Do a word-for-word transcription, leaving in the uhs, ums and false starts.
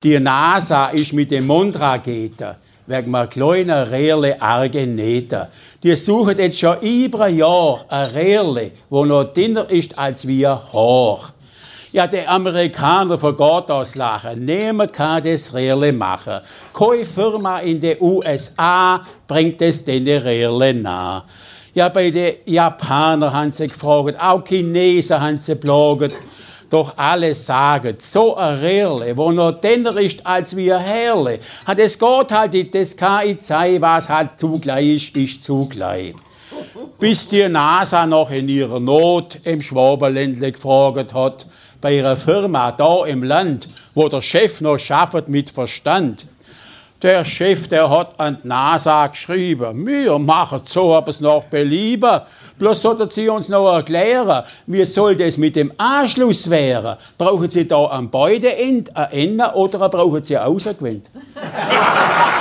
Die NASA ist mit den Mondraketen wegen einem kleinen Röhrle Argeneten. Die suchen jetzt schon über ein Jahr ein Röhrle, das noch dünner ist als wie ein Haar. Ja, der Amerikaner vergeht das Lachen. Niemand kann das Röhrle machen. Keine Firma in den U S A bringt es den Röhrle nach. Ja, bei den Japanern haben sie gefragt, auch Chinesen haben sie geplagt. Doch alle sagen, so ein Röhrle, wo noch dünner ist als wie ein Härle, hat es geht halt, das kann ich zeigen, was halt zugleich ist, ist zugleich. Bis die NASA noch in ihrer Not im Schwabenländle gefragt hat, bei ihrer Firma da im Land, wo der Chef noch schafft mit Verstand. Der Chef, der hat an die NASA geschrieben, wir machen so, ob es noch belieben. Bloß sollten Sie uns noch erklären, wie soll das mit dem Anschluss werden? Brauchen Sie da am Gebäudeende ein Ende oder brauchen Sie ein Außengewind?